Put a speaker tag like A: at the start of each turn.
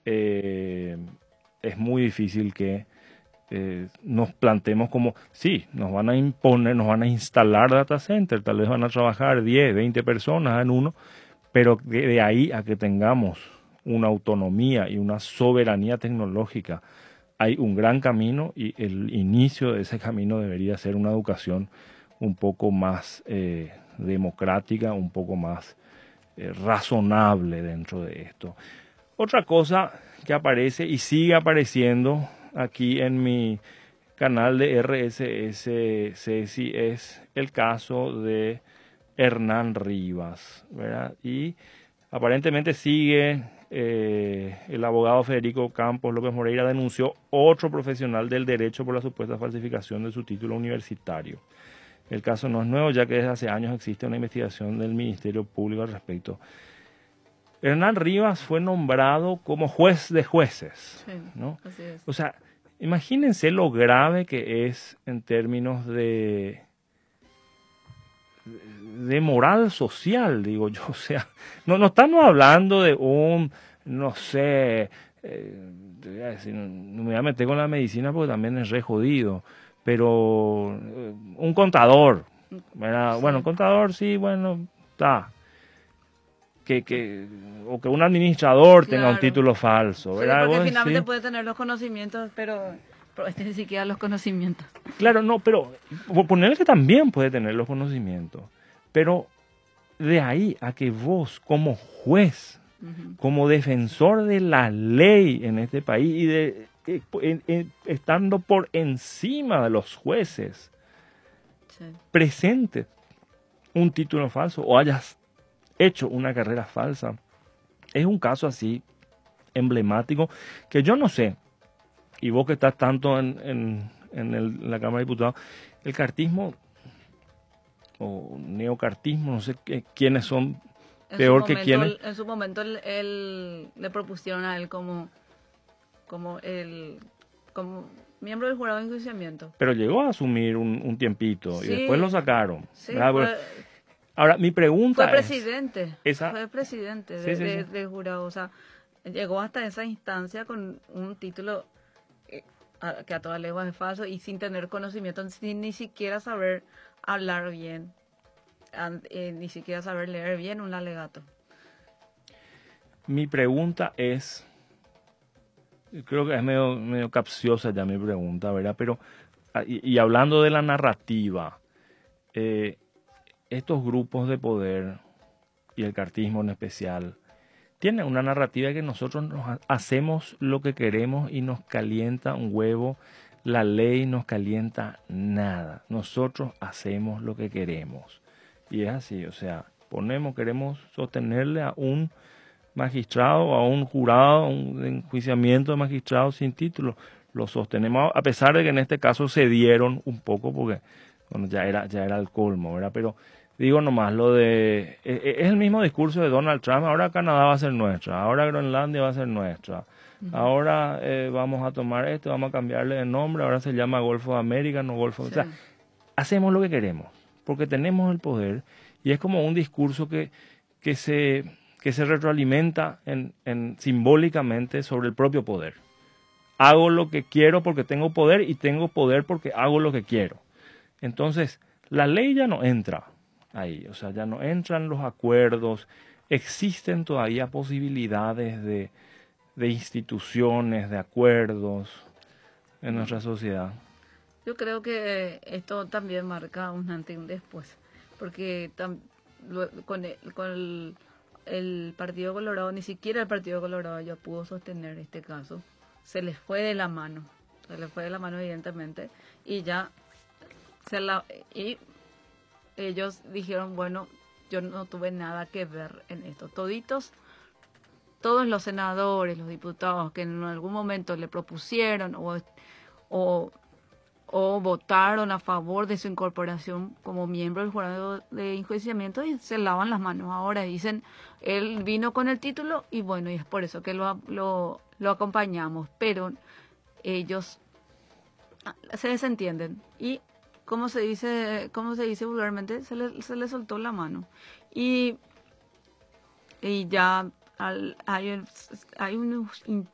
A: eh, es muy difícil que nos planteemos como, sí, nos van a imponer, nos van a instalar data center, tal vez van a trabajar 10, 20 personas en uno, pero de ahí a que tengamos una autonomía y una soberanía tecnológica, hay un gran camino y el inicio de ese camino debería ser una educación un poco más democrática, un poco más razonable dentro de esto. Otra cosa que aparece y sigue apareciendo aquí en mi canal de RSS Ceci es el caso de Hernán Rivas, ¿verdad? Y aparentemente sigue el abogado Federico Campos López Moreira denunció otro profesional del derecho por la supuesta falsificación de su título universitario. El caso no es nuevo, ya que desde hace años existe una investigación del Ministerio Público al respecto. Hernán Rivas fue nombrado como juez de jueces,
B: Sí,
A: ¿no?
B: así es.
A: O sea, imagínense lo grave que es en términos de moral social, digo yo. O sea, no estamos hablando de un, no sé, te voy a decir, no me voy a meter con la medicina porque también es re jodido, pero un contador, ¿verdad? Bueno, un
B: Sí.
A: contador sí, bueno, está. O que un administrador tenga un
B: Claro.
A: título falso,
B: Sí,
A: ¿verdad?
B: porque
A: Vos
B: finalmente
A: decís,
B: puede tener los conocimientos, pero este ni siquiera los conocimientos.
A: claro, no, pero ponerle que también puede tener los conocimientos, pero de ahí a que vos como juez,
B: Ujú.
A: como defensor de la ley en este país y estando por encima de los jueces,
B: Sí.
A: presentes un título falso o hayas hecho una carrera falsa, es un caso así emblemático que yo no sé, y vos que estás tanto en la Cámara de Diputados, el cartismo o neocartismo, no sé quiénes son peor que quiénes,
B: En su momento él le propusieron a él como el como miembro del jurado de enjuiciamiento.
A: pero llegó a asumir un tiempito y después lo
B: Sí,
A: sacaron,
B: sí,
A: ¿verdad? Ahora, mi
B: fue
A: pregunta es,
B: presidente,
A: esa,
B: fue presidente
A: sí, sí, sí,
B: del jurado, o sea, llegó hasta esa instancia con un título que a toda legua es falso y sin tener conocimiento, sin ni siquiera saber hablar bien, ni siquiera saber leer bien un alegato.
A: mi pregunta es, creo que es medio capciosa ya mi pregunta, ¿verdad? Pero, y hablando de la narrativa, eh, estos grupos de poder y el cartismo en especial, tienen una narrativa que nosotros hacemos lo que queremos y nos calienta un huevo, la ley nos calienta nada, nosotros hacemos lo que queremos. Y es así, o sea, queremos sostenerle a un magistrado, a un jurado, a un enjuiciamiento de magistrado sin título. Lo sostenemos a pesar de que en este caso se dieron un poco porque bueno, ya era el colmo, ¿verdad? Pero digo nomás lo de es el mismo discurso de Donald Trump, ahora Canadá va a ser nuestra, ahora Groenlandia va a ser nuestra.
B: Ujú.
A: Ahora vamos a tomar esto, vamos a cambiarle de nombre, ahora se llama Golfo de América, no Golfo. O
B: Sí.
A: sea, hacemos lo que queremos, porque tenemos el poder y es como un discurso que se, que se retroalimenta simbólicamente sobre el propio poder. Hago lo que quiero porque tengo poder y tengo poder porque hago lo que quiero. Entonces, la ley ya no entra ahí, o sea, ya no entran los acuerdos, existen todavía posibilidades de instituciones, de acuerdos en nuestra sociedad.
B: Yo creo que esto también marca un antes y un después, porque el Partido Colorado, ni siquiera el Partido Colorado ya pudo sostener este caso, se les fue de la mano, evidentemente, y ya y ellos dijeron, bueno, yo no tuve nada que ver en esto. Todos los senadores, los diputados que en algún momento le propusieron o o votaron a favor de su incorporación como miembro del jurado de enjuiciamiento y se lavan las manos. Ahora dicen, él vino con el título y bueno, y es por eso que lo acompañamos, pero ellos se desentienden y como se dice vulgarmente, se le soltó la mano. Y ya hay unos